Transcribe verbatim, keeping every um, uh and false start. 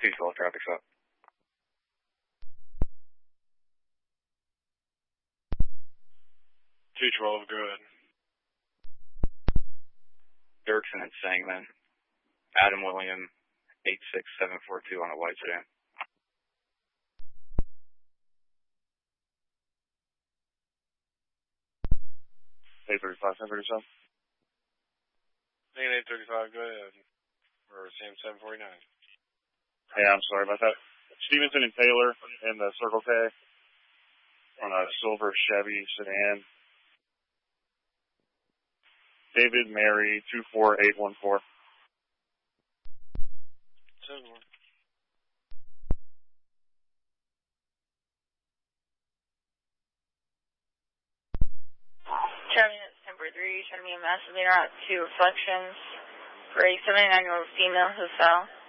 two twelve traffic stop. two twelve, go ahead. Dirksen and Sangman. Adam William, eight six seven four two on a white sedan. eight thirty-five, ten thirty-seven. Negative eight thirty-five, go ahead. Or Sam seven forty-nine. Hey, I'm sorry about that. Stevenson and Taylor in the Circle K on a silver Chevy sedan. David Mary, two four eight one four. seven one. Charlie, that's ten forty-three. Showing me a massive leader out two reflections for a seventy-nine-year-old female who fell.